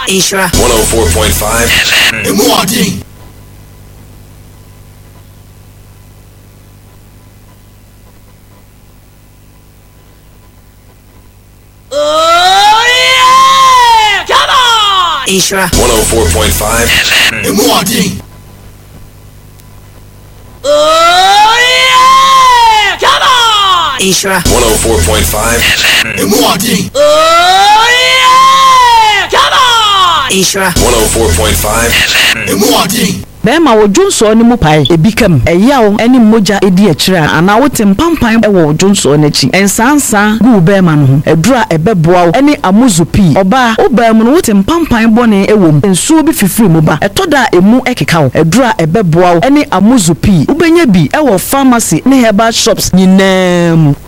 Isra 104.5 Emwadi. Oh yeah! Come on! Isra 104.5 Emwadi. Oh yeah! Come on! Isra 104.5 Emwadi. Oh yeah! Come on! Isra 104.5 Emwadi. Bema wo Jonso ni mu pai ebikam eyawo eni moja edi akira ana wote mpampan e wo Jonso n'achi ensansa gu bema no ho edura ebeboa eni amuzupi oba obam no wote mpampan bone ewom ensuo bi fifiri mu ba etoda emu ekeka wo edura ebeboa eni amuzupi ubenya bi e wo pharmacy ne herbal shops nyinam